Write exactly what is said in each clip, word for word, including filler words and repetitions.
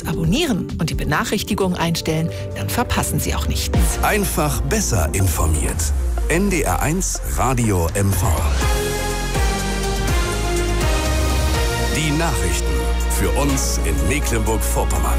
abonnieren und die Benachrichtigungen einstellen, dann verpassen Sie auch nichts. Einfach besser informiert. N D R eins Radio M V. Die Nachrichten für uns in Mecklenburg-Vorpommern.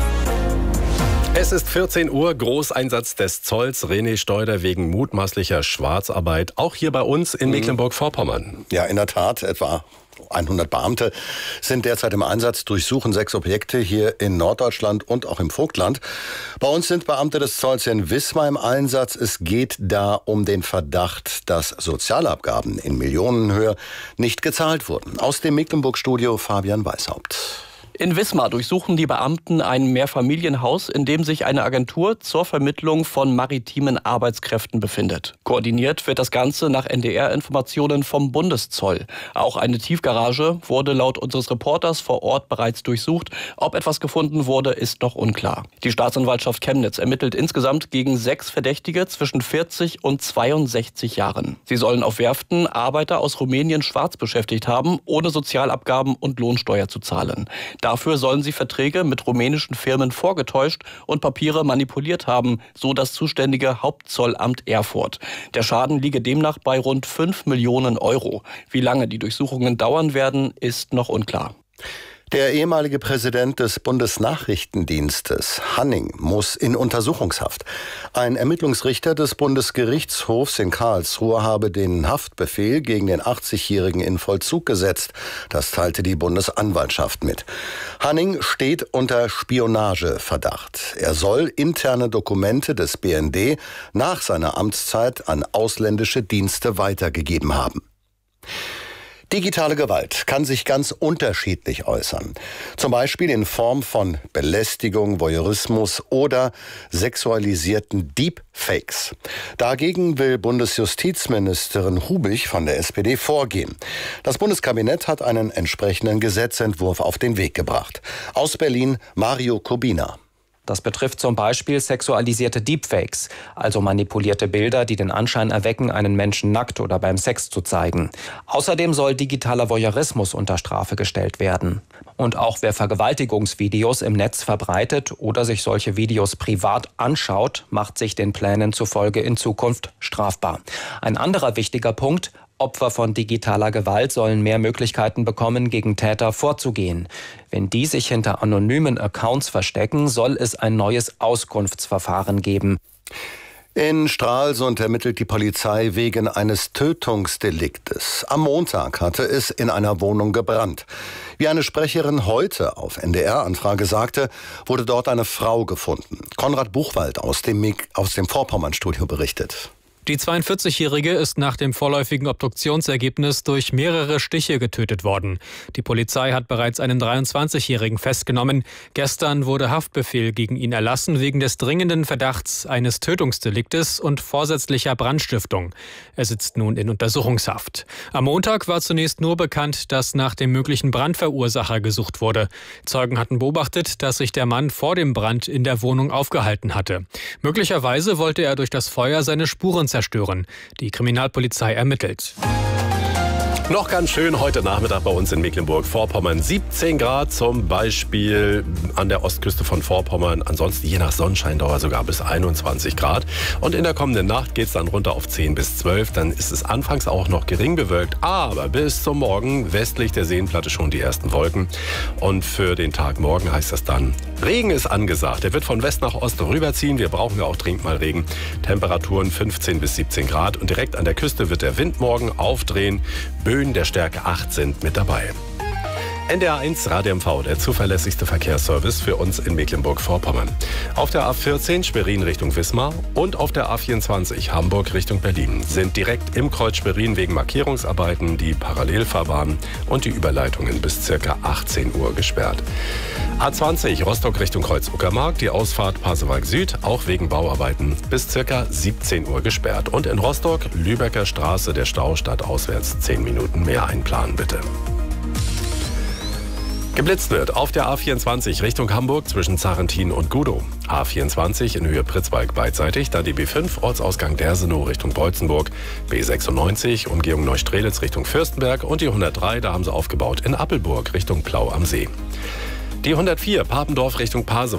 Es ist vierzehn Uhr, Großeinsatz des Zolls. René Steuder wegen mutmaßlicher Schwarzarbeit, auch hier bei uns in Mecklenburg-Vorpommern. Ja, in der Tat, etwa hundert Beamte sind derzeit im Einsatz, durchsuchen sechs Objekte hier in Norddeutschland und auch im Vogtland. Bei uns sind Beamte des Zolls in Wismar im Einsatz. Es geht da um den Verdacht, dass Sozialabgaben in Millionenhöhe nicht gezahlt wurden. Aus dem Mecklenburg-Studio Fabian Weishaupt. In Wismar durchsuchen die Beamten ein Mehrfamilienhaus, in dem sich eine Agentur zur Vermittlung von maritimen Arbeitskräften befindet. Koordiniert wird das Ganze nach N D R-Informationen vom Bundeszoll. Auch eine Tiefgarage wurde laut unseres Reporters vor Ort bereits durchsucht. Ob etwas gefunden wurde, ist noch unklar. Die Staatsanwaltschaft Chemnitz ermittelt insgesamt gegen sechs Verdächtige zwischen vierzig und zweiundsechzig Jahren. Sie sollen auf Werften Arbeiter aus Rumänien schwarz beschäftigt haben, ohne Sozialabgaben und Lohnsteuer zu zahlen. Dafür sollen sie Verträge mit rumänischen Firmen vorgetäuscht und Papiere manipuliert haben, so das zuständige Hauptzollamt Erfurt. Der Schaden liege demnach bei rund fünf Millionen Euro. Wie lange die Durchsuchungen dauern werden, ist noch unklar. Der ehemalige Präsident des Bundesnachrichtendienstes, Hanning, muss in Untersuchungshaft. Ein Ermittlungsrichter des Bundesgerichtshofs in Karlsruhe habe den Haftbefehl gegen den achtzigjährigen in Vollzug gesetzt. Das teilte die Bundesanwaltschaft mit. Hanning steht unter Spionageverdacht. Er soll interne Dokumente des B N D nach seiner Amtszeit an ausländische Dienste weitergegeben haben. Digitale Gewalt kann sich ganz unterschiedlich äußern. Zum Beispiel in Form von Belästigung, Voyeurismus oder sexualisierten Deepfakes. Dagegen will Bundesjustizministerin Hubich von der S P D vorgehen. Das Bundeskabinett hat einen entsprechenden Gesetzentwurf auf den Weg gebracht. Aus Berlin Mario Kubina. Das betrifft zum Beispiel sexualisierte Deepfakes, also manipulierte Bilder, die den Anschein erwecken, einen Menschen nackt oder beim Sex zu zeigen. Außerdem soll digitaler Voyeurismus unter Strafe gestellt werden. Und auch wer Vergewaltigungsvideos im Netz verbreitet oder sich solche Videos privat anschaut, macht sich den Plänen zufolge in Zukunft strafbar. Ein anderer wichtiger Punkt: Opfer von digitaler Gewalt sollen mehr Möglichkeiten bekommen, gegen Täter vorzugehen. Wenn die sich hinter anonymen Accounts verstecken, soll es ein neues Auskunftsverfahren geben. In Stralsund ermittelt die Polizei wegen eines Tötungsdeliktes. Am Montag hatte es in einer Wohnung gebrannt. Wie eine Sprecherin heute auf N D R-Anfrage sagte, wurde dort eine Frau gefunden. Konrad Buchwald aus dem, aus dem Vorpommern-Studio berichtet. Die zweiundvierzigjährige ist nach dem vorläufigen Obduktionsergebnis durch mehrere Stiche getötet worden. Die Polizei hat bereits einen dreiundzwanzigjährigen festgenommen. Gestern wurde Haftbefehl gegen ihn erlassen wegen des dringenden Verdachts eines Tötungsdeliktes und vorsätzlicher Brandstiftung. Er sitzt nun in Untersuchungshaft. Am Montag war zunächst nur bekannt, dass nach dem möglichen Brandverursacher gesucht wurde. Zeugen hatten beobachtet, dass sich der Mann vor dem Brand in der Wohnung aufgehalten hatte. Möglicherweise wollte er durch das Feuer seine Spuren zerstören. Die Kriminalpolizei ermittelt. Noch ganz schön heute Nachmittag bei uns in Mecklenburg-Vorpommern. siebzehn Grad zum Beispiel an der Ostküste von Vorpommern. Ansonsten je nach Sonnenscheindauer sogar bis einundzwanzig Grad. Und in der kommenden Nacht geht es dann runter auf zehn bis zwölf. Dann ist es anfangs auch noch gering bewölkt. Aber bis zum Morgen westlich der Seenplatte schon die ersten Wolken. Und für den Tag morgen heißt das dann, Regen ist angesagt. Der wird von West nach Ost rüberziehen. Wir brauchen ja auch dringend mal Regen. Temperaturen fünfzehn bis siebzehn Grad. Und direkt an der Küste wird der Wind morgen aufdrehen. Böen der Stärke acht sind mit dabei. N D R eins Radio M V, der zuverlässigste Verkehrsservice für uns in Mecklenburg-Vorpommern. Auf der A vierzehn Schwerin Richtung Wismar und auf der A vierundzwanzig Hamburg Richtung Berlin sind direkt im Kreuz Schwerin wegen Markierungsarbeiten die Parallelfahrbahnen und die Überleitungen bis ca. achtzehn Uhr gesperrt. A zwanzig Rostock Richtung Kreuz Uckermark, die Ausfahrt Pasewalk Süd, auch wegen Bauarbeiten bis ca. siebzehn Uhr gesperrt. Und in Rostock, Lübecker Straße, der Stau stadtauswärts zehn Minuten mehr einplanen bitte. Geblitzt wird auf der A vierundzwanzig Richtung Hamburg zwischen Zarrentin und Gudow. A vierundzwanzig in Höhe Pritzwalk beidseitig, dann die B fünf Ortsausgang Dersenow Richtung Beutzenburg, B sechsundneunzig Umgehung Neustrelitz Richtung Fürstenberg und die hundertdrei, da haben sie aufgebaut in Appelburg Richtung Plau am See. Die hundertvier Papendorf Richtung Pasewalk.